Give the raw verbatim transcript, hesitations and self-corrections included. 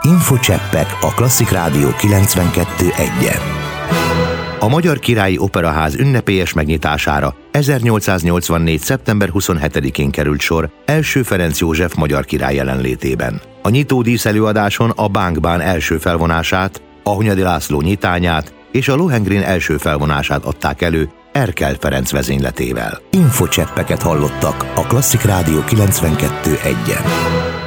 Infocseppek a Klasszik Rádió kilencvenkettő egyen. A Magyar Királyi Operaház ünnepélyes megnyitására ezernyolcszáznyolcvannégy. szeptember huszonhetedikén került sor első Ferenc József magyar király jelenlétében. A nyitódísz előadáson a Bánkbán első felvonását, a Hunyadi László nyitányát és a Lohengrin első felvonását adták elő Erkel Ferenc vezényletével. Infocseppeket hallottak a Klasszik Rádió kilencvenkettő egyen.